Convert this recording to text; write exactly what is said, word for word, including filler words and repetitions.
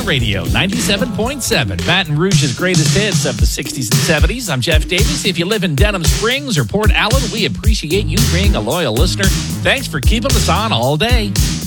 Radio, ninety-seven point seven, Baton Rouge's greatest hits of the sixties and seventies. I'm Jeff Davis. If you live in Denham Springs or Port Allen, we appreciate you being a loyal listener. Thanks for keeping us on all day.